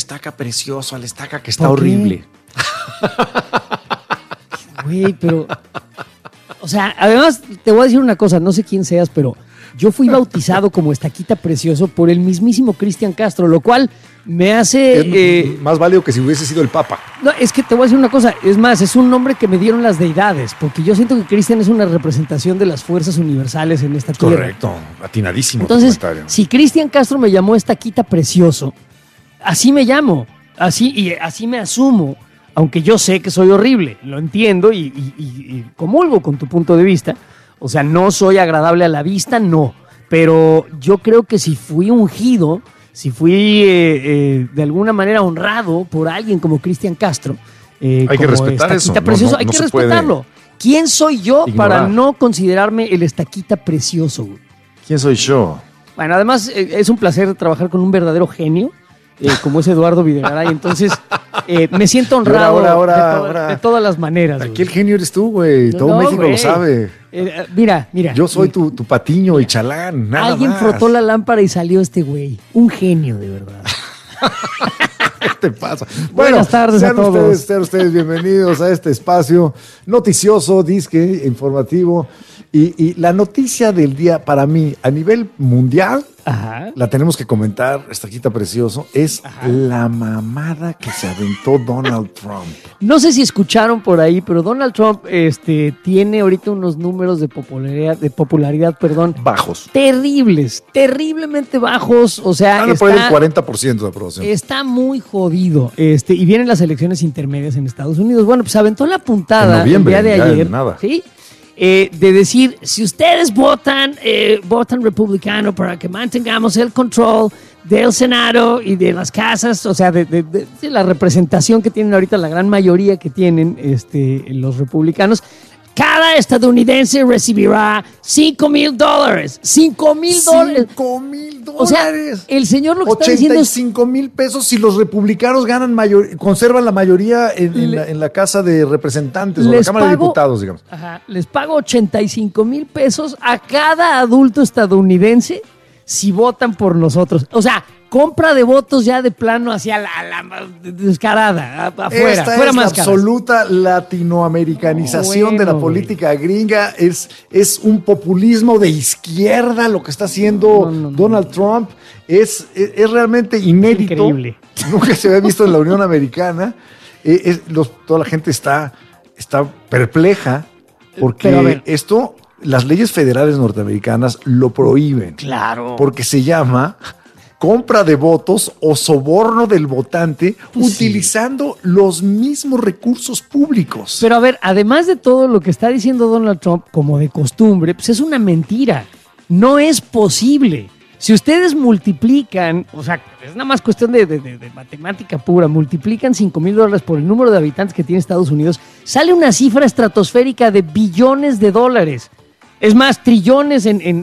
estaca precioso, al estaca que está horrible. Güey, pero... O sea, además, te voy a decir una cosa, no sé quién seas, pero yo fui bautizado como estaquita precioso por el mismísimo Cristian Castro, lo cual me hace... Es más válido que si hubiese sido el Papa. No, es que te voy a decir una cosa, es más, es un nombre que me dieron las deidades, porque yo siento que Cristian es una representación de las fuerzas universales en esta tierra. Correcto, atinadísimo. Entonces, si Cristian Castro me llamó estaquita precioso, así me llamo, así me asumo, aunque yo sé que soy horrible, lo entiendo y comulgo con tu punto de vista. O sea, no soy agradable a la vista, no, pero yo creo que si fui ungido, si fui de alguna manera honrado por alguien como Cristian Castro, hay que respetar eso. Precioso, hay que respetarlo. ¿Quién soy yo para no considerarme el estaquita precioso, güey? ¿Quién soy yo? Bueno, además es un placer trabajar con un verdadero genio, como es Eduardo Videgaray. Entonces, me siento honrado de todas las maneras. Aquí el genio eres tú, güey. Todo México lo sabe. Mira. Yo soy tu Patiño y Chalán, nada Alguien más. frotó la lámpara y salió este güey. Un genio, de verdad. ¿Qué te pasa? Buenas tardes a todos. Sean ustedes bienvenidos a este espacio noticioso, disque, informativo. Y la noticia del día para mí, a nivel mundial, la tenemos que comentar, estaquita precioso, es la mamada que se aventó Donald Trump. No sé si escucharon por ahí, pero Donald Trump tiene ahorita unos números de popularidad, bajos. Terriblemente bajos. O sea, por ahí el 40% de aprobación. Está muy jodido. Y vienen las elecciones intermedias en Estados Unidos. Bueno, pues aventó la puntada en noviembre, el día de ayer. Nada. ¿Sí? De decir, si ustedes votan republicano para que mantengamos el control del Senado y de las casas, o sea, de la representación que tienen ahorita, la gran mayoría que tienen los republicanos, cada estadounidense recibirá $5,000. $5,000. $5,000. O sea, el señor lo que está diciendo es $85,000 si los republicanos conservan la mayoría en la Casa de Representantes o la Cámara de Diputados, digamos. Les pago $85,000 a cada adulto estadounidense si votan por nosotros. O sea, compra de votos ya de plano hacia la descarada, afuera. Esta fuera es la máscaras. absoluta latinoamericanización de la política gringa. Es un populismo de izquierda lo que está haciendo Donald Trump. Es realmente inédito. Increíble. Nunca se había visto en la Unión Americana. Toda la gente está perpleja porque las leyes federales norteamericanas lo prohíben. Claro. Porque se llama compra de votos o soborno del votante utilizando los mismos recursos públicos. Pero a ver, además de todo lo que está diciendo Donald Trump, como de costumbre, pues es una mentira. No es posible. Si ustedes multiplican, o sea, es nada más cuestión de matemática pura, multiplican $5,000 por el número de habitantes que tiene Estados Unidos, sale una cifra estratosférica de billones de dólares. Es más, trillones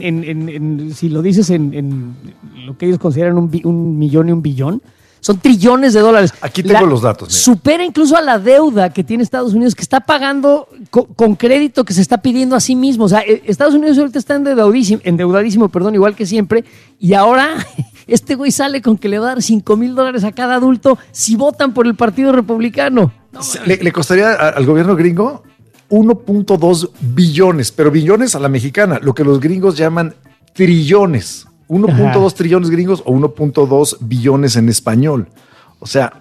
si lo dices en lo que ellos consideran un millón y un billón, son trillones de dólares. Aquí tengo los datos. Mira. Supera incluso a la deuda que tiene Estados Unidos, que está pagando con crédito que se está pidiendo a sí mismo. O sea, Estados Unidos ahorita está endeudadísimo, igual que siempre, y ahora este güey sale con que le va a dar $5,000 a cada adulto si votan por el Partido Republicano. No, le costaría al gobierno gringo 1.2 billones, pero billones a la mexicana, lo que los gringos llaman trillones. 1.2 trillones gringos o 1.2 billones en español. O sea,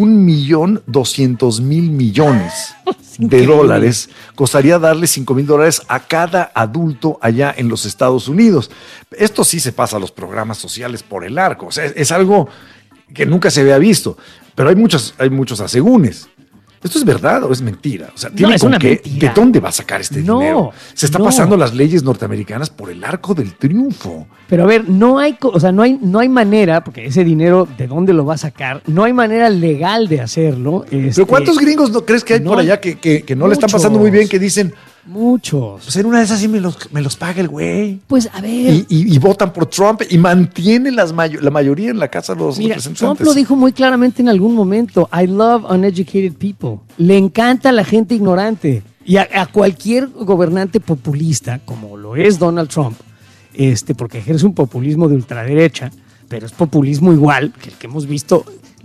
1,200,000,000,000 de dólares costaría darle $5,000 a cada adulto allá en los Estados Unidos. Esto sí se pasa a los programas sociales por el arco. O sea, es algo que nunca se había visto. Pero hay muchos asegúnes. ¿Esto es verdad o es mentira? O sea, ¿tiene con qué? ¿De dónde va a sacar este dinero? Se está pasando las leyes norteamericanas por el arco del triunfo. Pero a ver, no hay manera, porque ese dinero, ¿de dónde lo va a sacar? No hay manera legal de hacerlo. ¿Pero cuántos gringos no crees que hay por allá que no le están pasando muy bien, que dicen... Muchos. Pues en una de esas sí me los paga el güey. Pues a ver. Y votan por Trump y mantiene la mayoría en la Casa de los representantes. Trump lo dijo muy claramente en algún momento. I love uneducated people. Le encanta la gente ignorante. Y a cualquier gobernante populista, como lo es Donald Trump, porque ejerce un populismo de ultraderecha, pero es populismo igual que el que hemos visto.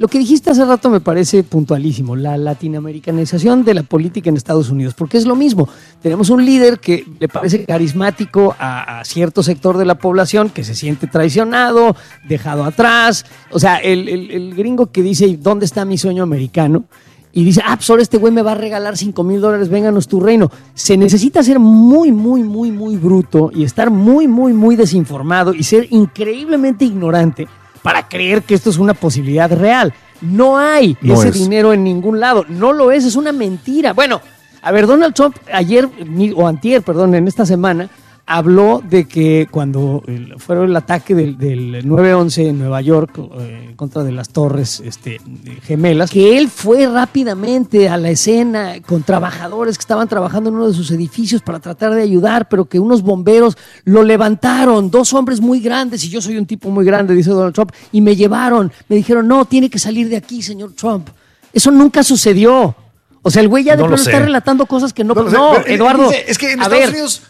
Lo que dijiste hace rato me parece puntualísimo, la latinoamericanización de la política en Estados Unidos, porque es lo mismo. Tenemos un líder que le parece carismático a cierto sector de la población que se siente traicionado, dejado atrás. O sea, el gringo que dice, ¿dónde está mi sueño americano? Y dice, pues ahora este güey me va a regalar $5,000, vénganos tu reino. Se necesita ser muy, muy, muy, muy bruto y estar muy, muy, muy desinformado y ser increíblemente ignorante para creer que esto es una posibilidad real. No hay ese dinero en ningún lado. No lo es una mentira. Bueno, a ver, Donald Trump antier, en esta semana, habló de que cuando fue el ataque del 9/11 en Nueva York en contra de las torres gemelas, que él fue rápidamente a la escena con trabajadores que estaban trabajando en uno de sus edificios para tratar de ayudar, pero que unos bomberos lo levantaron, 2 hombres muy grandes, y yo soy un tipo muy grande, dice Donald Trump, y me dijeron, no, tiene que salir de aquí, señor Trump. Eso nunca sucedió. O sea, el güey ya de pronto está relatando cosas que no. No, Eduardo. Es que en Estados Unidos.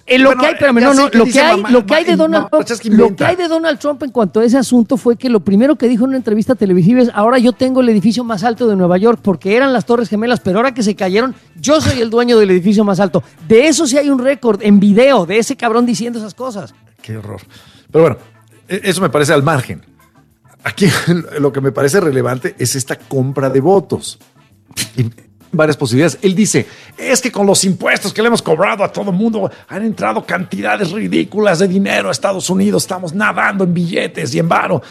Lo que hay de Donald Trump en cuanto a ese asunto fue que lo primero que dijo en una entrevista televisiva es: ahora yo tengo el edificio más alto de Nueva York, porque eran las Torres Gemelas, pero ahora que se cayeron, yo soy el dueño del edificio más alto. De eso sí hay un récord en video de ese cabrón diciendo esas cosas. Qué horror. Pero bueno, eso me parece al margen. Aquí lo que me parece relevante es esta compra de votos. Y varias posibilidades. Él dice, es que con los impuestos que le hemos cobrado a todo el mundo han entrado cantidades ridículas de dinero a Estados Unidos, estamos nadando en billetes y en varo.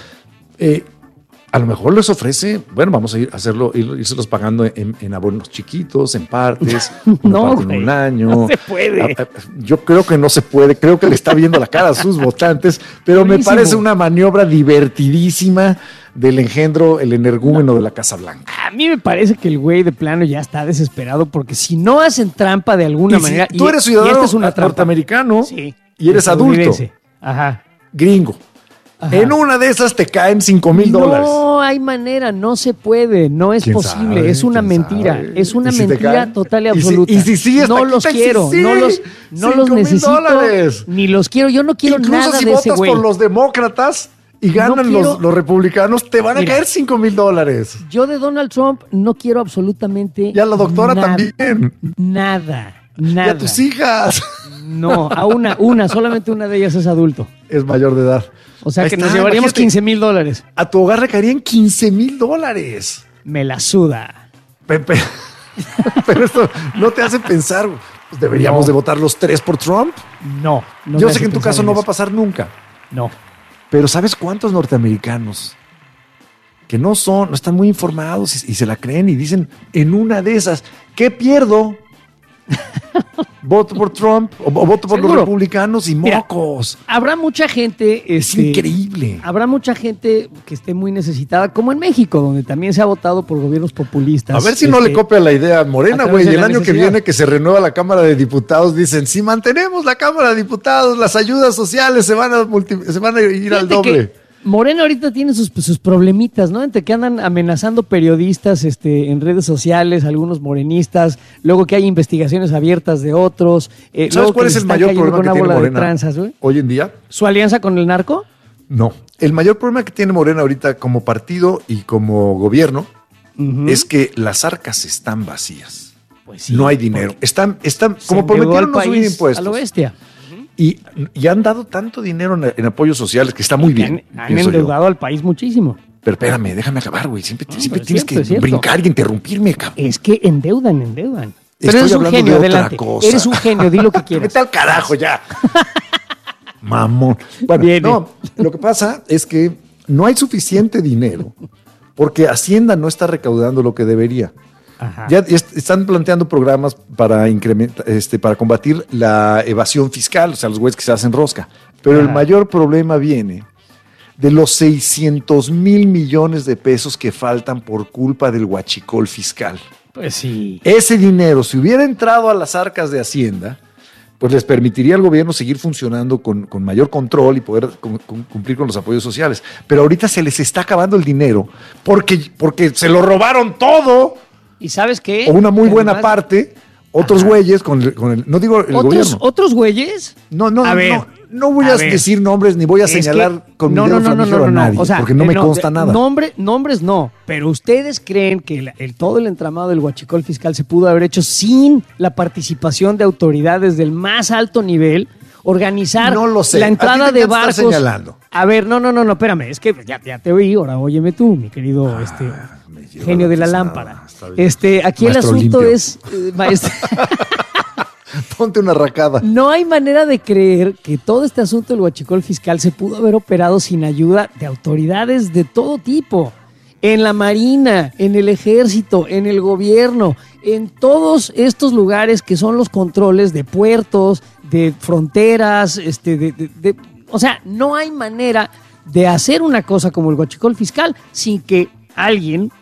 A lo mejor les ofrece, bueno, vamos a irselos pagando en abonos chiquitos, en partes, no, parte en un año. No se puede. Yo creo que no se puede, creo que le está viendo la cara a sus votantes, pero buenísimo. Me parece una maniobra divertidísima del engendro, el energúmeno de la Casa Blanca. A mí me parece que el güey de plano ya está desesperado, porque si no hacen trampa de alguna manera... Tú eres ciudadano norteamericano, sí, y eres adulto, ajá, gringo. Ajá. En una de esas te caen $5,000. No hay manera, no se puede, no es posible, sabe? Es una mentira, sabe? Es una mentira total y absoluta. Y si sigues, no los quiero, no los necesito, ni los quiero, yo no quiero incluso nada si de ese güey. Incluso si votas por los demócratas y ganan los republicanos, te van a caer $5,000. Yo de Donald Trump no quiero absolutamente y a la doctora también. Nada. Y a tus hijas. No, a una, solamente una de ellas es adulto. Es mayor de edad. O sea que nos llevaríamos $15,000. A tu hogar le caerían $15,000. Me la suda. Pero esto no te hace pensar, pues, ¿deberíamos de votar los 3 por Trump? No. Yo sé que en tu caso no va a pasar nunca. No. Pero ¿sabes cuántos norteamericanos que no están muy informados y se la creen y dicen, en una de esas, ¿qué pierdo? Voto por Trump o voto por los republicanos y mocos. Mira, habrá mucha gente. Es increíble. Habrá mucha gente que esté muy necesitada, como en México, donde también se ha votado por gobiernos populistas. A ver si no le copia la idea a Morena, güey. El año que viene, que se renueva la Cámara de Diputados, dicen: si mantenemos la Cámara de Diputados, las ayudas sociales se van a ir al doble. Morena ahorita tiene sus problemitas, ¿no? Entre que andan amenazando periodistas en redes sociales, algunos morenistas, luego que hay investigaciones abiertas de otros. ¿Sabes cuál es el mayor problema que tiene Morena hoy en día? ¿Su alianza con el narco? No. El mayor problema que tiene Morena ahorita como partido y como gobierno es que las arcas están vacías. Pues sí, no hay dinero. Están como prometieron no subir impuestos. A lo bestia. Y han dado tanto dinero en apoyos sociales que está muy bien. Han endeudado al país muchísimo. Pero espérame, déjame acabar, güey. Siempre tienes que brincar y interrumpirme, cabrón. Es que endeudan. Pero eres un genio, adelante. Eres un genio, di lo que quieras. Vete al carajo ya. Mamón. Bueno, lo que pasa es que no hay suficiente dinero porque Hacienda no está recaudando lo que debería. Ajá. Ya están planteando programas para para combatir la evasión fiscal, o sea, los güeyes que se hacen rosca. Pero el mayor problema viene de los 600,000 millones de pesos que faltan por culpa del huachicol fiscal. Pues sí. Ese dinero, si hubiera entrado a las arcas de Hacienda, pues les permitiría al gobierno seguir funcionando con mayor control y poder cumplir con los apoyos sociales. Pero ahorita se les está acabando el dinero porque se lo robaron todo. ¿Y sabes qué? O una muy buena parte, Otros güeyes no digo el gobierno. ¿Otros güeyes? No, no voy a ver, decir nombres ni voy a señalar con mi dedo flamígero a nadie, o sea, porque no me consta nada. Nombres no, pero ustedes creen que todo el entramado del huachicol fiscal se pudo haber hecho sin la participación de autoridades del más alto nivel, organizar no lo sé. La entrada de barcos. Señalando. A ver, no, espérame, es que ya te oí, ahora óyeme tú, mi querido genio de la lámpara. Aquí el asunto limpio. es, maestro. Ponte una racada. No hay manera de creer que todo este asunto del huachicol fiscal se pudo haber operado sin ayuda de autoridades de todo tipo. En la Marina, en el Ejército, en el gobierno, en todos estos lugares que son los controles de puertos, de fronteras, o sea, no hay manera de hacer una cosa como el huachicol fiscal sin que alguien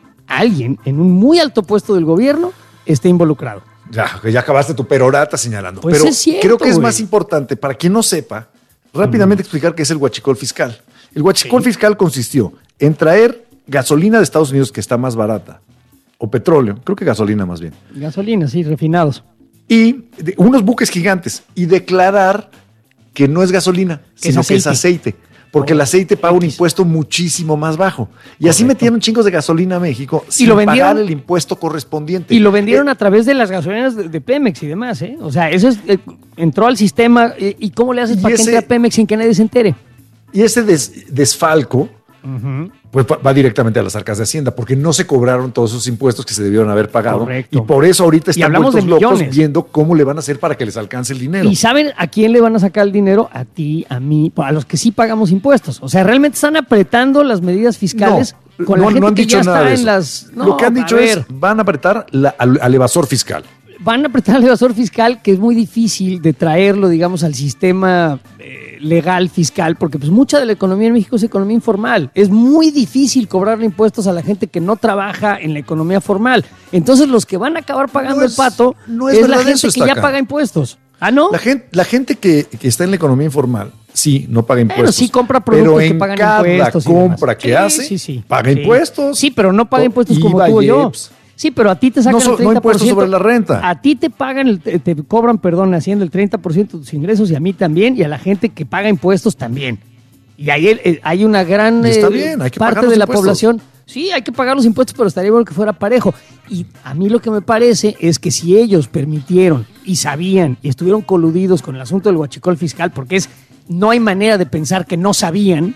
en un muy alto puesto del gobierno esté involucrado. Ya acabaste tu perorata señalando. Pues pero es cierto, creo que es güey. más importante, para quien no sepa, rápidamente explicar qué es el huachicol fiscal. El huachicol fiscal consistió en traer gasolina de Estados Unidos, que está más barata, o petróleo, creo que gasolina más bien. Gasolina, sí, refinados. Y unos buques gigantes, y declarar que no es gasolina, sino que es aceite. Porque el aceite paga un impuesto muchísimo más bajo. Y así metieron chingos de gasolina a México sin pagar el impuesto correspondiente. Y lo vendieron a través de las gasolineras de Pemex y demás, ¿eh? O sea, eso entró al sistema. ¿Y cómo le haces para que entre a Pemex sin que nadie se entere? Y ese desfalco, pues va directamente a las arcas de Hacienda, porque no se cobraron todos esos impuestos que se debieron haber pagado. Correcto. Y por eso ahorita están vueltos locos millones. viendo cómo le van a hacer para que les alcance el dinero. ¿Y saben a quién le van a sacar el dinero? A ti, a mí, a los que sí pagamos impuestos. O sea, realmente están apretando las medidas fiscales con la gente que ya está en las... Lo que han dicho es, van a apretar al evasor fiscal. Van a apretar al evasor fiscal, que es muy difícil de traerlo, digamos, al sistema legal fiscal, porque pues mucha de la economía en México es economía informal. Es muy difícil cobrarle impuestos a la gente que no trabaja en la economía formal. Entonces los que van a acabar pagando el pato es la gente que ya paga impuestos. ¿Ah, no? La gente que está en la economía informal, sí, no paga impuestos. Pero sí compra productos que pagan impuestos. Pero en cada compra que hace, paga impuestos. Sí, pero no paga impuestos como tú o yo. Sí, pero a ti te sacan el 30%. No impuestos sobre la renta. A ti te pagan, te cobran, Hacienda el 30% de tus ingresos, y a mí también, y a la gente que paga impuestos también. Y ahí hay una gran parte de la población. Sí, hay que pagar los impuestos, pero estaría bueno que fuera parejo. Y a mí lo que me parece es que si ellos permitieron y sabían y estuvieron coludidos con el asunto del huachicol fiscal, porque no hay manera de pensar que no sabían,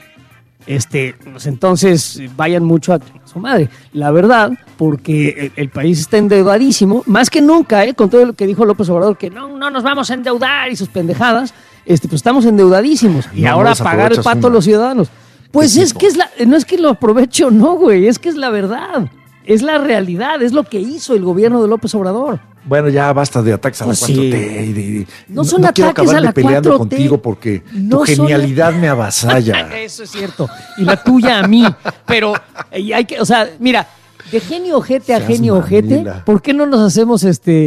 pues entonces vayan mucho a su madre. La verdad, porque el país está endeudadísimo, más que nunca, con todo lo que dijo López Obrador, que no nos vamos a endeudar y sus pendejadas, pues estamos endeudadísimos. Y ahora pagar el pato a los ciudadanos. Pues es que no es que lo aprovecho, no, güey, es que es la verdad. Es la realidad, es lo que hizo el gobierno de López Obrador. Bueno, ya basta de ataques a la 4T. No son ataques a la 4T. Peleando contigo porque tu genialidad me avasalla. Eso es cierto. Y la tuya a mí. Pero hay que, mira, de genio ojete a genio ojete, ¿por qué no nos hacemos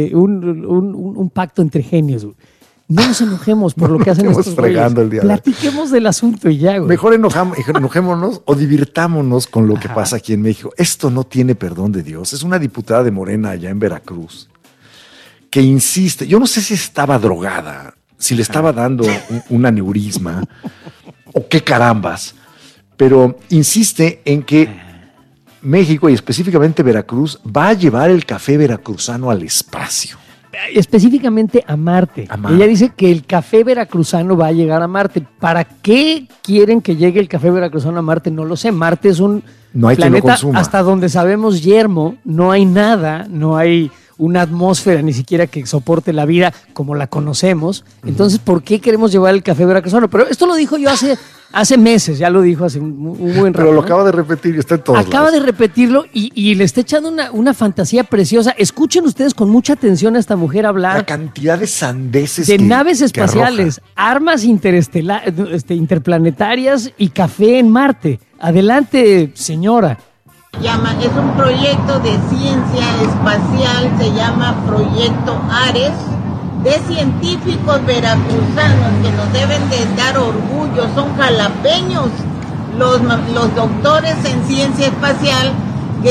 un pacto entre genios, güey? No nos enojemos por lo que hacen estos güeyes. Platiquemos del asunto y ya, güey. Mejor enojémonos o divirtámonos con lo que pasa aquí en México. Esto no tiene perdón de Dios. Es una diputada de Morena allá en Veracruz que insiste. Yo no sé si estaba drogada, si le estaba dando un aneurisma o qué carambas, pero insiste en que México y específicamente Veracruz va a llevar el café veracruzano al espacio. Específicamente a Marte. Ella dice que el café veracruzano va a llegar a Marte. ¿Para qué quieren que llegue el café veracruzano a Marte? No lo sé. Marte es un planeta, hasta donde sabemos, yermo. No hay nada, no hay una atmósfera ni siquiera que soporte la vida como la conocemos. Entonces, ¿por qué queremos llevar el café veracruzano? Pero esto lo dijo yo hace meses, ya lo dijo hace un buen rato. Pero lo acaba de repetir y está en todos Acaba de repetirlo y le está echando una fantasía preciosa. Escuchen ustedes con mucha atención a esta mujer hablar. La cantidad de sandeces de naves espaciales, armas interplanetarias y café en Marte. Adelante, señora. Es un proyecto de ciencia espacial, se llama Proyecto Ares, de científicos veracruzanos que nos deben de dar orgullo, son jalapeños, los doctores en ciencia espacial que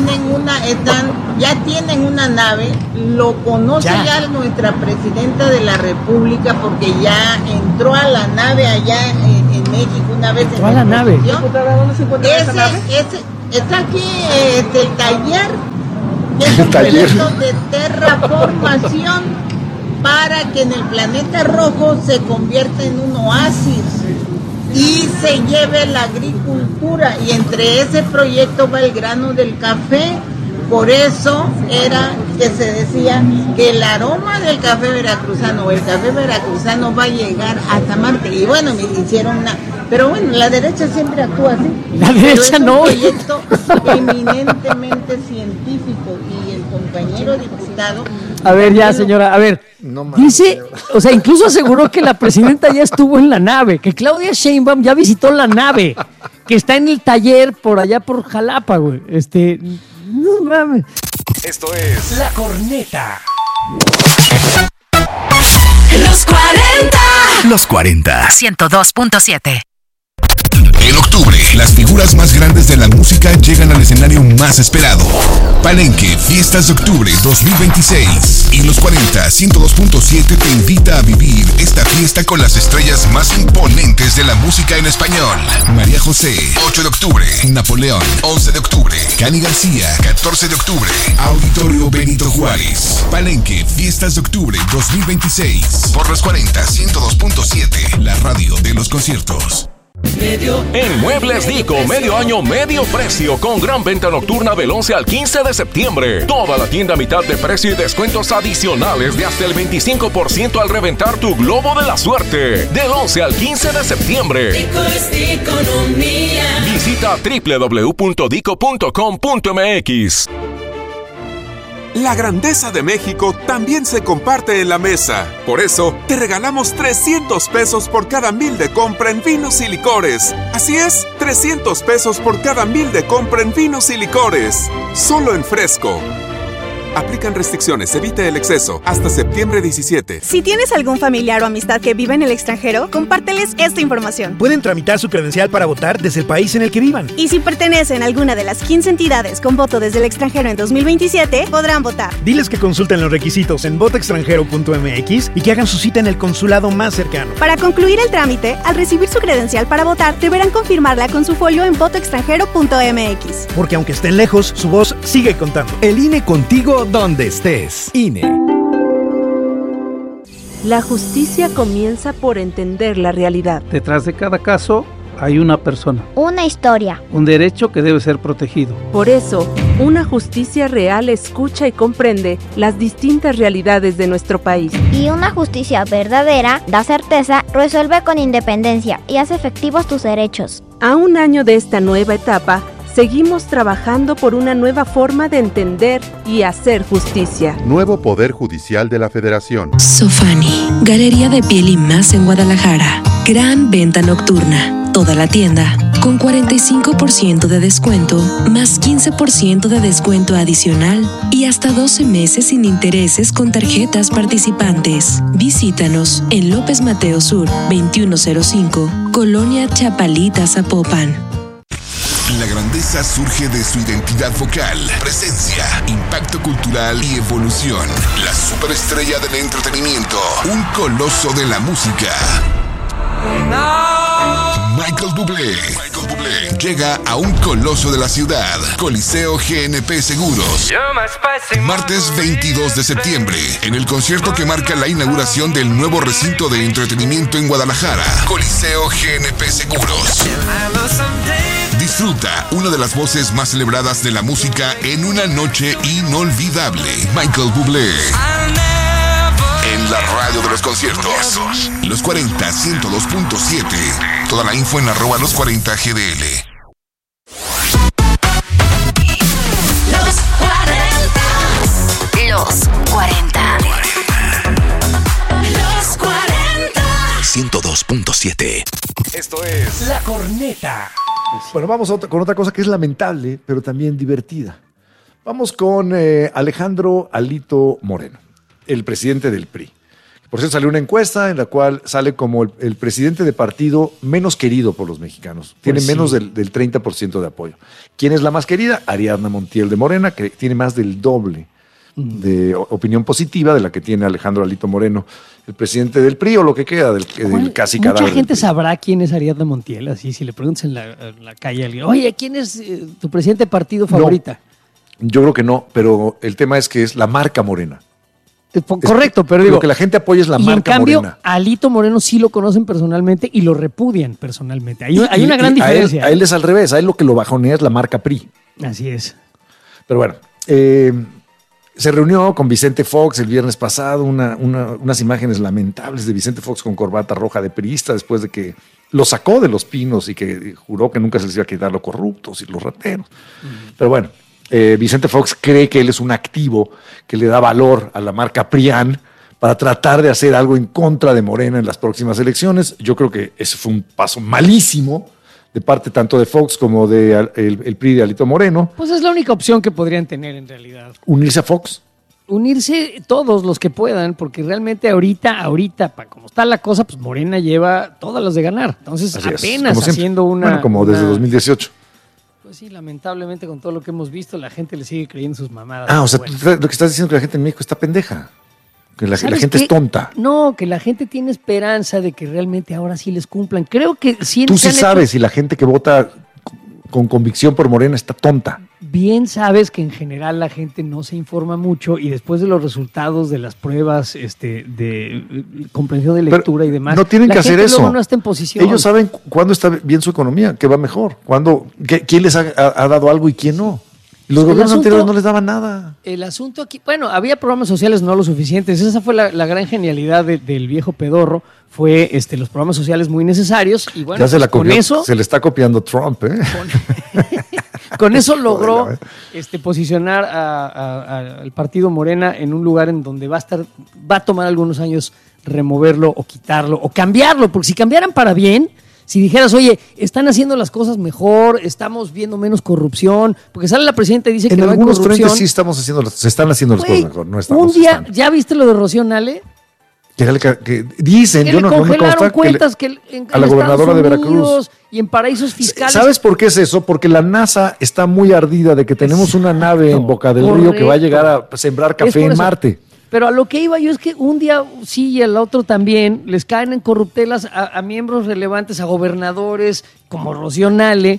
ya tienen una nave, lo conoce ya nuestra presidenta de la República porque ya entró a la nave allá en México una vez. ¿Entró a la nave? ¿Dónde se encuentra esa nave? Está aquí el taller, que es un proyecto de terraformación para que en el planeta rojo se convierta en un oasis y se lleve la agricultura, y entre ese proyecto va el grano del café. Por eso era que se decía que el aroma del café veracruzano o el café veracruzano va a llegar hasta Marte. Y bueno, me hicieron una... Pero bueno, la derecha siempre actúa así. La derecha no. Es un proyecto eminentemente científico, y el compañero diputado... A ver, ya, señora, a ver. No, dice, o sea, incluso aseguró que la presidenta ya estuvo en la nave, que Claudia Sheinbaum ya visitó la nave, que está en el taller por allá por Jalapa, güey. No mames. Esto es La Corneta. Los 40. Los 40. 102.7. En octubre, las figuras más grandes de la música llegan al escenario más esperado. Palenque, Fiestas de Octubre 2026. Y Los 40, 102.7 te invita a vivir esta fiesta con las estrellas más imponentes de la música en español. María José, 8 de octubre. Napoleón, 11 de octubre. Cani García, 14 de octubre. Auditorio Benito Juárez. Palenque, Fiestas de Octubre 2026. Por Los 40, 102.7, la radio de los conciertos. En Muebles Dico, medio año, medio precio, con gran venta nocturna del 11 al 15 de septiembre. Toda la tienda a mitad de precio y descuentos adicionales de hasta el 25% al reventar tu globo de la suerte. Del 11 al 15 de septiembre. Dico es economía. Visita www.dico.com.mx. La grandeza de México también se comparte en la mesa. Por eso, te regalamos 300 pesos por cada 1,000 de compra en vinos y licores. Así es, 300 pesos por cada 1,000 de compra en vinos y licores. Solo en Fresco. Aplican restricciones, evita el exceso. Hasta septiembre 17. Si tienes algún familiar o amistad que vive en el extranjero, compárteles esta información. Pueden tramitar su credencial para votar desde el país en el que vivan. Y si pertenecen a alguna de las 15 entidades con voto desde el extranjero en 2027, podrán votar. Diles que consulten los requisitos en votoextranjero.mx y que hagan su cita en el consulado más cercano. Para concluir el trámite, al recibir su credencial para votar, deberán confirmarla con su folio en votoextranjero.mx. Porque aunque estén lejos, su voz sigue contando. El INE contigo donde estés. INE. La justicia comienza por entender la realidad. Detrás de cada caso hay una persona. Una historia. Un derecho que debe ser protegido. Por eso, una justicia real escucha y comprende las distintas realidades de nuestro país. Y una justicia verdadera da certeza, resuelve con independencia y hace efectivos tus derechos. A un año de esta nueva etapa, seguimos trabajando por una nueva forma de entender y hacer justicia. Nuevo Poder Judicial de la Federación. Sofani, Galería de Piel y Más en Guadalajara. Gran venta nocturna. Toda la tienda con 45% de descuento, más 15% de descuento adicional y hasta 12 meses sin intereses con tarjetas participantes. Visítanos en López Mateo Sur, 2105, Colonia Chapalita, Zapopan. La grandeza surge de su identidad vocal, presencia, impacto cultural y evolución. La superestrella del entretenimiento, un coloso de la música. Michael Bublé llega a un coloso de la ciudad, Coliseo GNP Seguros. Martes 22 de septiembre, en el concierto que marca la inauguración del nuevo recinto de entretenimiento en Guadalajara, Coliseo GNP Seguros. Disfruta una de las voces más celebradas de la música en una noche inolvidable. Michael Bublé. En la radio de los conciertos. Los 40, 102.7. Toda la info en @los40GDL. Los 40. Los 40. Los 40. 102.7. Esto es La Corneta. Bueno, vamos con otra cosa que es lamentable, pero también divertida. Vamos con Alejandro Alito Moreno, el presidente del PRI. Por cierto, salió una encuesta en la cual sale como el presidente de partido menos querido por los mexicanos. Tiene menos del 30% de apoyo. ¿Quién es la más querida? Ariadna Montiel de Morena, que tiene más del doble de opinión positiva de la que tiene Alejandro Alito Moreno, el presidente del PRI, o lo que queda del casi cadáver. Mucha gente sabrá quién es Ariadna Montiel, así si le preguntas en la calle a alguien, oye, ¿quién es tu presidente de partido favorita? No, yo creo que no, pero el tema es que es la marca Morena. Correcto, pero digo, lo que la gente apoya es la marca en cambio, Morena. A Alito Moreno sí lo conocen personalmente y lo repudian personalmente. Hay una gran diferencia. A él es al revés, a él lo que lo bajonea es la marca PRI. Así es. Pero bueno, se reunió con Vicente Fox el viernes pasado, unas imágenes lamentables de Vicente Fox con corbata roja de priista después de que lo sacó de Los Pinos y que juró que nunca se les iba a quitar los corruptos y los rateros. Pero bueno, Vicente Fox cree que él es un activo que le da valor a la marca PRIAN para tratar de hacer algo en contra de Morena en las próximas elecciones. Yo creo que ese fue un paso malísimo de parte tanto de Fox como de el PRI de Alito Moreno. Pues es la única opción que podrían tener en realidad. ¿Unirse a Fox? Unirse todos los que puedan, porque realmente ahorita, como está la cosa, pues Morena lleva todas las de ganar. Entonces apenas haciendo una... Bueno, como desde 2018. Pues sí, lamentablemente con todo lo que hemos visto, la gente le sigue creyendo sus mamadas. O sea, lo que estás diciendo es que la gente en México está pendeja. Que la gente es tonta. No, que la gente tiene esperanza de que realmente ahora sí les cumplan. Creo que sí. Tú sí sabes si la gente que vota con convicción por Morena está tonta. Bien sabes que en general la gente no se informa mucho y después de los resultados de las pruebas de comprensión de lectura y demás, no tienen que hacer eso. No está en posición. Ellos saben cuándo está bien su economía, qué va mejor, quién les ha dado algo y quién no. Los gobiernos anteriores no les daban nada. El asunto aquí, bueno, había programas sociales no lo suficientes. Esa fue la gran genialidad del viejo pedorro. Fue los programas sociales muy necesarios. Y bueno, ya con eso se le está copiando Trump, ¿eh? Con eso logró posicionar al partido Morena en un lugar en donde va a tomar algunos años removerlo o quitarlo o cambiarlo. Porque si cambiaran para bien, si dijeras, oye, están haciendo las cosas mejor, estamos viendo menos corrupción, porque sale la presidenta y dice que no hay corrupción. En algunos frentes sí se están haciendo las cosas mejor. No un día, ¿ya viste lo de Rocío Nale? Que dicen, que yo le congelaron cuentas a la gobernadora de Veracruz y en paraísos fiscales. ¿Sabes por qué es eso? Porque la NASA está muy ardida de que tenemos una nave en Boca del Río que va a llegar a sembrar café en Marte. Pero a lo que iba yo es que un día sí y al otro también les caen en corruptelas a miembros relevantes, a gobernadores como Rocío Nale,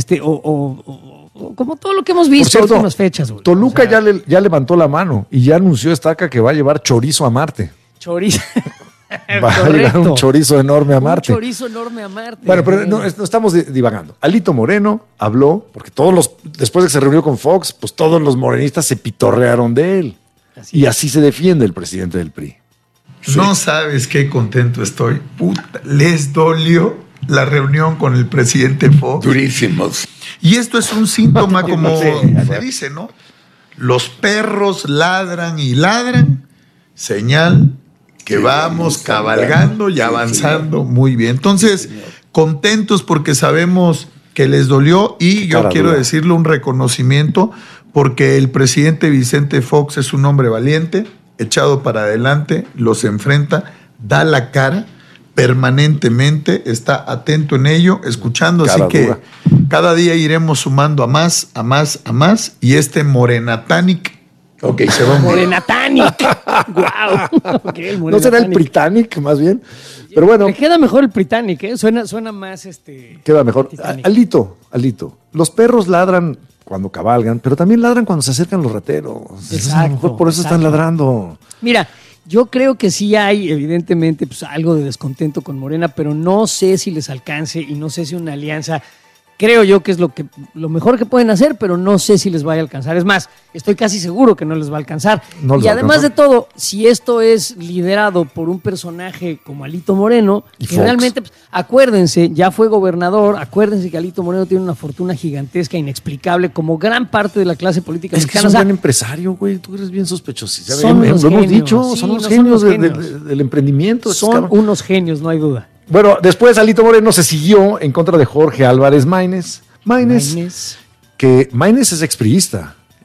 o como todo lo que hemos visto en las últimas fechas. Güey. Toluca ya levantó la mano y ya anunció Estaca que va a llevar chorizo a Marte. Chorizo. Va a llegar un chorizo enorme a Marte. Un chorizo enorme a Marte. Bueno, pero no estamos divagando. Alito Moreno habló, porque después de que se reunió con Fox, pues todos los morenistas se pitorrearon de él. Así se defiende el presidente del PRI. Sí. No sabes qué contento estoy. Puta, les dolió la reunión con el presidente Fox. Durísimos. Y esto es un síntoma, como se dice, ¿no? Los perros ladran y ladran, señal que vamos cabalgando y avanzando muy bien. Entonces, contentos porque sabemos que les dolió y yo quiero decirle un reconocimiento porque el presidente Vicente Fox es un hombre valiente, echado para adelante, los enfrenta, da la cara permanentemente, está atento en ello, escuchando, así que cada día iremos sumando a más, y Morenatánic. Ok, se va. Morenatánic. Wow. Okay, ¿No será el Britannic más bien? Pero bueno. Me queda mejor el Britannic, ¿eh? Suena más Queda mejor. Alito. Los perros ladran cuando cabalgan, pero también ladran cuando se acercan los rateros. Exacto. Por eso están ladrando. Mira, yo creo que sí hay, evidentemente, pues, algo de descontento con Morena, pero no sé si les alcance y no sé si una alianza. Creo yo que es lo mejor que pueden hacer, pero no sé si les vaya a alcanzar. Es más, estoy casi seguro que no les va a alcanzar. Y además de todo, si esto es liderado por un personaje como Alito Moreno, que realmente, pues, acuérdense, ya fue gobernador, acuérdense que Alito Moreno tiene una fortuna gigantesca, inexplicable, como gran parte de la clase política mexicana. Es que es un gran empresario, güey. Tú eres bien sospechoso. Lo hemos dicho, son unos genios del emprendimiento. Son unos genios, no hay duda. Bueno, después Alito Moreno se siguió en contra de Jorge Álvarez Maínez. Que Maínez es expriista.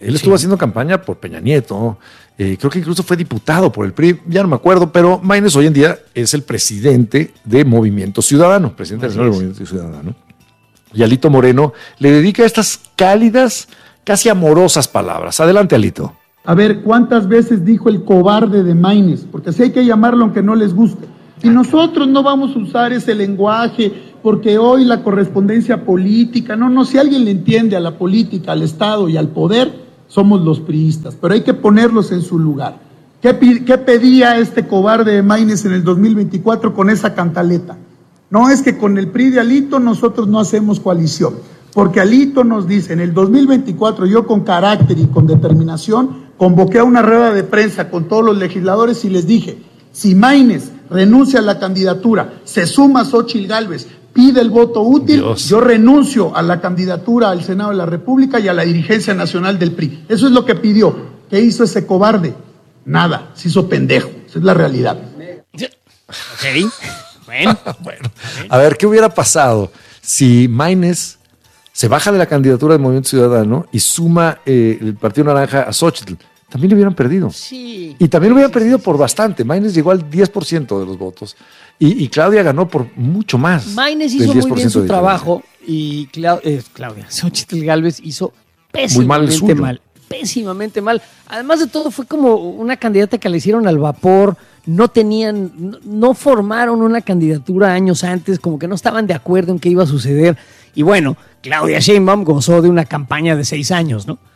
Él estuvo haciendo campaña por Peña Nieto, creo que incluso fue diputado por el PRI, ya no me acuerdo, pero Maínez hoy en día es el presidente de Movimiento Ciudadano, presidente nacional del Movimiento Ciudadano. Y Alito Moreno le dedica estas cálidas, casi amorosas palabras. Adelante, Alito. A ver, ¿cuántas veces dijo el cobarde de Maínez? Porque así hay que llamarlo aunque no les guste. Y nosotros no vamos a usar ese lenguaje porque hoy la correspondencia política, no, si alguien le entiende a la política, al Estado y al poder, somos los priistas, pero hay que ponerlos en su lugar. ¿Qué pedía este cobarde de Maínez en el 2024 con esa cantaleta? No, es que con el PRI de Alito nosotros no hacemos coalición, porque Alito nos dice, en el 2024 yo con carácter y con determinación convoqué a una rueda de prensa con todos los legisladores y les dije, si Maínez renuncia a la candidatura, se suma Xóchitl Gálvez, pide el voto útil, yo renuncio a la candidatura al Senado de la República y a la dirigencia nacional del PRI. Eso es lo que pidió. ¿Qué hizo ese cobarde? Nada, se hizo pendejo. Esa es la realidad. Ok, bueno. A ver, ¿qué hubiera pasado si Maínez se baja de la candidatura del Movimiento Ciudadano y suma el Partido Naranja a Xóchitl? También le hubieran perdido. Sí. Y también lo hubieran perdido por bastante. Maínez llegó al 10% de los votos y Claudia ganó por mucho más. Maínez hizo muy bien su trabajo y Claudia, Xóchitl Gálvez hizo pésimamente mal. Además de todo, fue como una candidata que le hicieron al vapor. No formaron una candidatura años antes, como que no estaban de acuerdo en qué iba a suceder. Y bueno, Claudia Sheinbaum gozó de una campaña de 6 años, ¿no?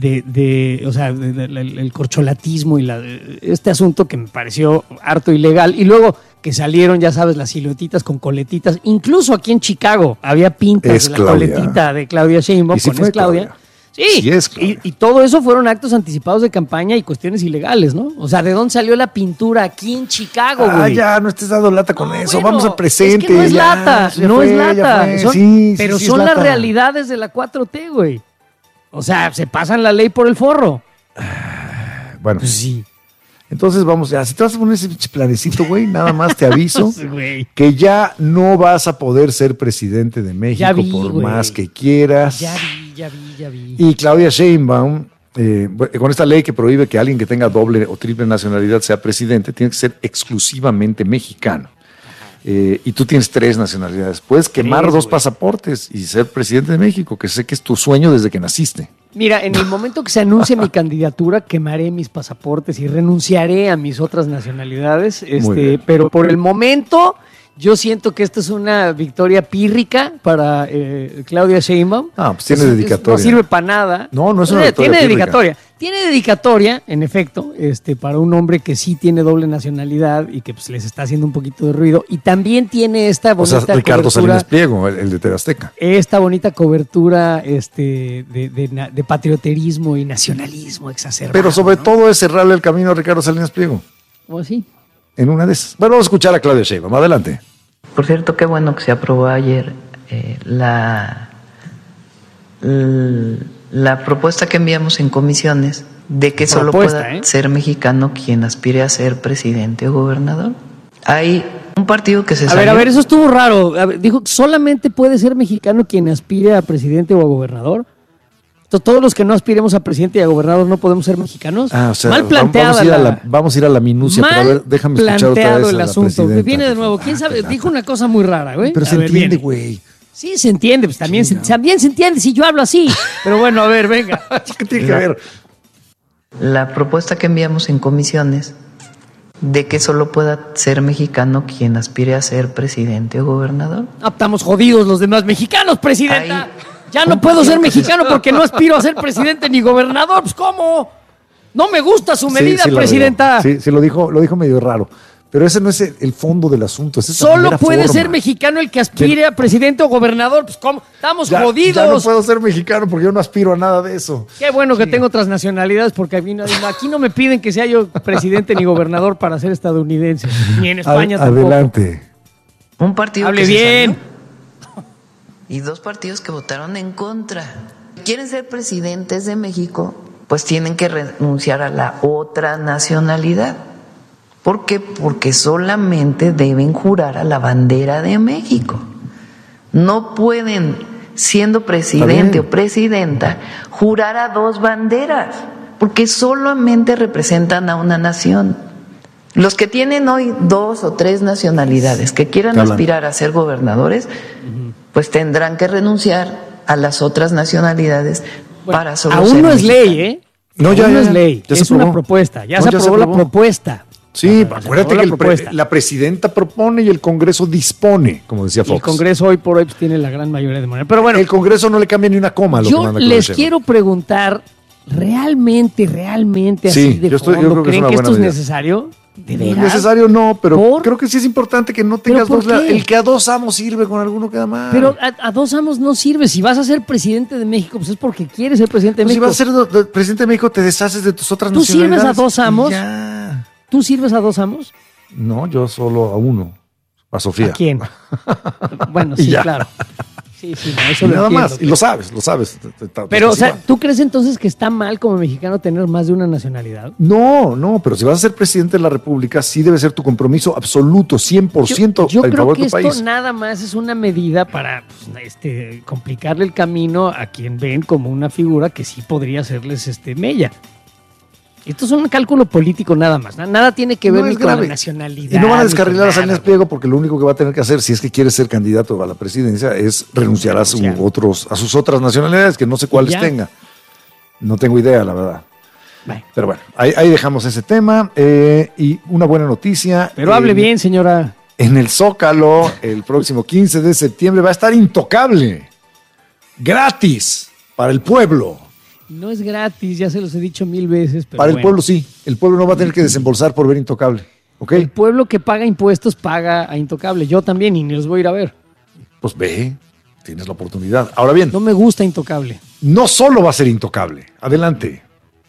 El corcholatismo y este asunto que me pareció harto ilegal. Y luego que salieron, ya sabes, las siluetitas con coletitas. Incluso aquí en Chicago había pintas de la coletita de Claudia Sheinbaum con Es Claudia. Sí, es Claudia. Y todo eso fueron actos anticipados de campaña y cuestiones ilegales, ¿no? O sea, ¿de dónde salió la pintura aquí en Chicago, güey? Ya, no estés dando lata con eso. Bueno, vamos al presente. Es que no es lata, no es lata. Pero son lata. Las realidades de la 4T, güey. O sea, se pasan la ley por el forro. Bueno, pues sí. Entonces vamos, ya, si te vas a poner ese planecito, güey, nada más te aviso que ya no vas a poder ser presidente de México por más que quieras. Ya vi. Y Claudia Sheinbaum, con esta ley que prohíbe que alguien que tenga doble o triple nacionalidad sea presidente, tiene que ser exclusivamente mexicano. Y tú tienes 3 nacionalidades. Puedes quemar 2 pasaportes y ser presidente de México, que sé que es tu sueño desde que naciste. Mira, en el momento que se anuncie mi candidatura, quemaré mis pasaportes y renunciaré a mis otras nacionalidades. Pero por el momento, yo siento que esta es una victoria pírrica para Claudia Sheinbaum. Pues tiene dedicatoria. No sirve para nada. No es una victoria. Tiene dedicatoria. Tiene dedicatoria, en efecto, para un hombre que sí tiene doble nacionalidad y que pues les está haciendo un poquito de ruido. Y también tiene esta bonita Ricardo Salinas Pliego, el de TV Azteca. Esta bonita cobertura de patrioterismo y nacionalismo exacerbado. Pero sobre todo es cerrarle el camino a Ricardo Salinas Pliego. ¿O sí? En una de esas. Bueno, vamos a escuchar a Claudia Sheinbaum. Adelante. Por cierto, qué bueno que se aprobó ayer la propuesta que enviamos en comisiones de que solo pueda ser mexicano quien aspire a ser presidente o gobernador. Hay un partido que se salió. A ver, eso estuvo raro. Dijo que solamente puede ser mexicano quien aspire a presidente o a gobernador. Entonces, todos los que no aspiremos a presidente y a gobernador no podemos ser mexicanos. Mal planteada. Vamos a ir a la minucia, pero a ver, déjame escuchar otra vez el asunto. Viene de nuevo. ¿Quién sabe? Dijo una cosa muy rara, güey. Pero se entiende, güey. Sí, se entiende, pues también se entiende si yo hablo así. Pero bueno, a ver, venga. ¿Qué tiene que ver? La propuesta que enviamos en comisiones de que solo pueda ser mexicano quien aspire a ser presidente o gobernador. Estamos jodidos los demás mexicanos, presidenta. Ya no puedo ser mexicano porque no aspiro a ser presidente ni gobernador. Pues ¿cómo? No me gusta su medida, presidenta. Sí, lo dijo medio raro. Pero ese no es el fondo del asunto. Es solo puede ser mexicano el que aspire a presidente o gobernador. Pues ¿cómo? Estamos jodidos. Ya no puedo ser mexicano porque yo no aspiro a nada de eso. Qué bueno que tengo otras nacionalidades porque aquí no me piden que sea yo presidente ni gobernador para ser estadounidense. Ni en España tampoco. Adelante. Un partido Hable que bien. Se salió y 2 partidos que votaron en contra. Quieren ser presidentes de México, pues tienen que renunciar a la otra nacionalidad. ¿Por qué? Porque solamente deben jurar a la bandera de México. No pueden siendo presidente o presidenta, jurara 2 banderas, porque solamente representan a una nación. Los que tienen hoy 2 o 3 nacionalidades que quieran aspirar a ser gobernadores, pues tendrán que renunciar a las otras nacionalidades para solo aún ser no es mexicanos. ley, ¿eh? No, aún ya no es ley, ya se es una aprobó. propuesta, ya No, se ya aprobó la propuesta. Sí, acuérdate que la presidenta propone y el Congreso dispone, como decía Y Fox. el Congreso hoy por hoy pues, tiene la gran mayoría de manera. Pero bueno, el Congreso no le cambia ni una coma a lo que yo manda les Claudia quiero preguntar, ¿realmente Sí, así de yo creo fondo que es creen una que esto es buena medida. necesario? ¿De veras? Necesario no, pero creo que sí es importante que no tengas ¿Pero por dos. qué? El que a 2 amos sirve, con alguno queda mal. Pero a 2 amos no sirve. Si vas a ser presidente de México, pues es porque quieres ser presidente de Pues si México. vas a ser presidente de México, te deshaces de tus otras ¿Tú sirves nacionalidades. a 2 amos? Ya. ¿Tú sirves a 2 amos? No, yo solo a uno. A Sofía. ¿A quién? Bueno, Y sí, ya. claro. Sí, no, eso Y lo nada entiendo. más. Y lo sabes. Pero, o sea, ¿tú crees entonces que está mal como mexicano tener más de una nacionalidad? No, pero si vas a ser presidente de la República, sí debe ser tu compromiso absoluto, 100% Yo en creo favor que de tu esto país. nada más es una medida para pues, complicarle el camino a quien ven como una figura que sí podría hacerles mella. Esto es un cálculo político nada más. Nada tiene que ver No ni es con la grave. nacionalidad. Y no van a ni descarrilar con a Salinas nada. Pliego porque lo único que va a tener que hacer, si es que quiere ser candidato a la presidencia, es renunciar a sus otras nacionalidades, que no sé cuáles Ya. tenga. No tengo idea, la verdad. Pero bueno, ahí dejamos ese tema. Y una buena noticia. Pero hable bien, señora. En el Zócalo, el próximo 15 de septiembre, va a estar Intocable. Gratis para el pueblo. No es gratis, ya se los he dicho 1000 veces. Pero Para el bueno. pueblo sí. El pueblo no va a tener que desembolsar por ver Intocable. ¿Ok? El pueblo que paga impuestos paga a Intocable. Yo también, y ni los voy a ir a ver. Pues ve, tienes la oportunidad. Ahora bien, No me gusta Intocable. no solo va a ser Intocable. Adelante.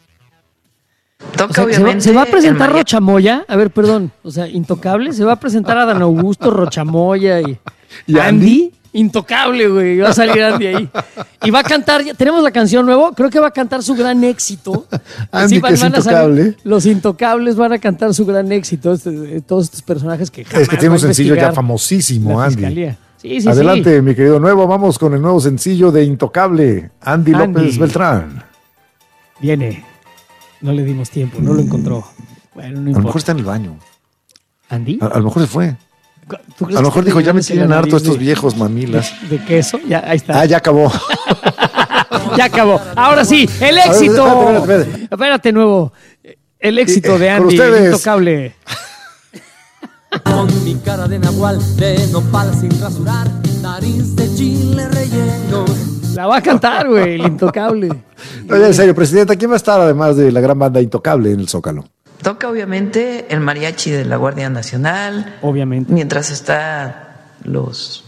O sea, ¿se va a presentar Rocha Moya? A ver, perdón. O sea, Intocable. ¿Se va a presentar Adán Augusto, Rocha Moya y Andy? Intocable, güey. Va a salir Andy ahí. Y va a cantar, tenemos la canción nueva, creo que va a cantar su gran éxito. Andy, Sí, que es a salir- intocable. los Intocables van a cantar su gran éxito. Todos estos personajes que jamás Es que tiene va un a sencillo ya investigar famosísimo, la Andy. fiscalía. Sí. Adelante, mi querido nuevo. Vamos con el nuevo sencillo de Intocable, Andy López Andy. Beltrán. Viene. No le dimos tiempo, no lo encontró. Bueno, no A lo importa. mejor está en el baño. ¿Andy? A lo mejor se fue. ¿Tú crees A lo que mejor está dijo, ya me llenándose tienen la harto nariz estos de- viejos mamilas. ¿De queso? Ya, ahí está. Ah, ya acabó. Ya acabó. Ahora sí, el A ver, éxito. espérate. Espérate, nuevo. El éxito de con Andy, el ustedes. Intocable. Con mi cara de nahual, de nopal sin rasurar, nariz de chile relleno. La va a cantar, güey, el Intocable. No, ya en serio, Presidenta, ¿quién va a estar además de la gran banda Intocable en el Zócalo? Toca obviamente el mariachi de la Guardia Nacional. Obviamente. Mientras está los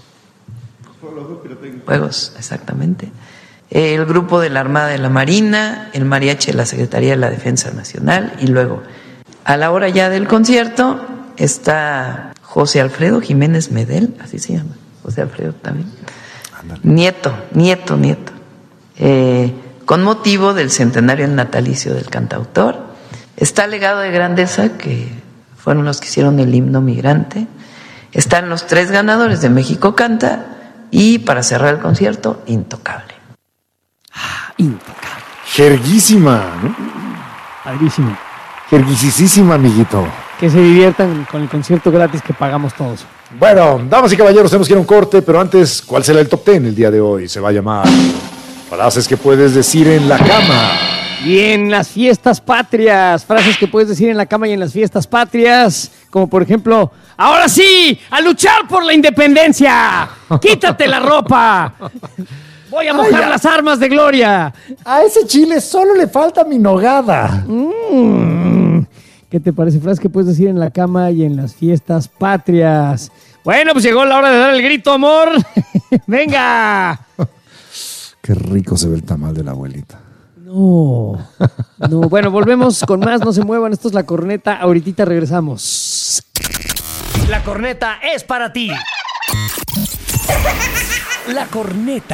juegos, exactamente. El grupo de la Armada de la Marina, el mariachi de la Secretaría de la Defensa Nacional y luego, a la hora ya del concierto, está José Alfredo Jiménez Medel, así se llama, José Alfredo también. Nieto. Con motivo del centenario natalicio del cantautor. Está Legado de Grandeza, que fueron los que hicieron el himno migrante. Están los 3 ganadores de México Canta. Y para cerrar el concierto, Intocable. Jerguísima, ¿no? Padrísimo. Jerguisísima, amiguito. Que se diviertan con el concierto gratis que pagamos todos. Bueno, damas y caballeros, tenemos que ir a un corte, pero antes, ¿cuál será el top 10 el día de hoy? Se va a llamar Frases que puedes decir en la cama. Y en las fiestas patrias, frases que puedes decir en la cama y en las fiestas patrias, como por ejemplo, ¡ahora sí! ¡A luchar por la independencia! ¡Quítate la ropa! ¡Voy a mojar las armas de gloria! A ese chile solo le falta mi nogada. ¿Qué te parece? Frases que puedes decir en la cama y en las fiestas patrias. Bueno, pues llegó la hora de dar el grito, amor. ¡Venga! Qué rico se ve el tamal de la abuelita. No. Bueno, volvemos con más. No se muevan. Esto es La Corneta. Ahorita regresamos. La corneta es para ti. La corneta.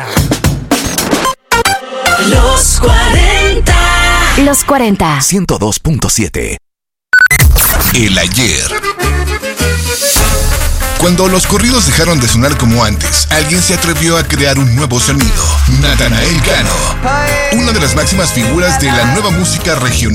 Los 40. Los 40. 102.7. El ayer. Cuando los corridos dejaron de sonar como antes, alguien se atrevió a crear un nuevo sonido. Natanael Cano, una de las máximas figuras de la nueva música regional